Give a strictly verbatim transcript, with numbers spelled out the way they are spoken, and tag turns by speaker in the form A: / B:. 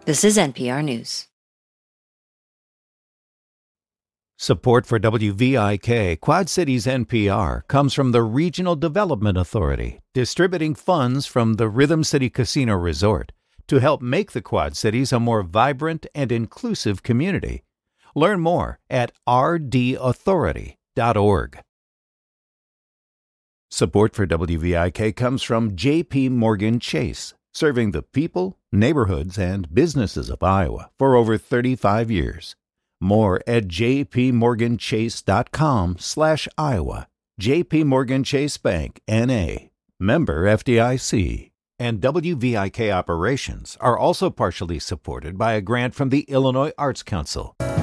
A: This is N P R News.
B: Support for W V I K Quad Cities N P R comes from the Regional Development Authority, distributing funds from the Rhythm City Casino Resort to help make the Quad Cities a more vibrant and inclusive community. Learn more at r d authority dot org. Support for W V I K comes from J P Morgan Chase, serving the people, neighborhoods, and businesses of Iowa for over thirty-five years. More at jpmorganchase.com slash Iowa. J P Morgan Chase Bank, N A. Member F D I C. And W V I K operations are also partially supported by a grant from the Illinois Arts Council.